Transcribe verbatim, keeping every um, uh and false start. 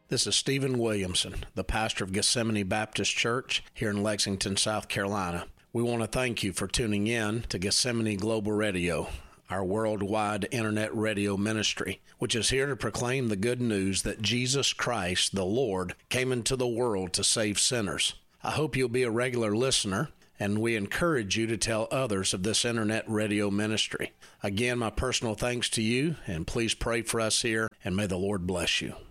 This is Stephen Williamson, the pastor of Gethsemane Baptist Church here in Lexington, South Carolina. We want to thank you for tuning in to Gethsemane Global Radio, our worldwide internet radio ministry, which is here to proclaim the good news that Jesus Christ, the Lord, came into the world to save sinners. I hope you'll be a regular listener, and we encourage you to tell others of this internet radio ministry. Again, my personal thanks to you, and please pray for us here, and may the Lord bless you.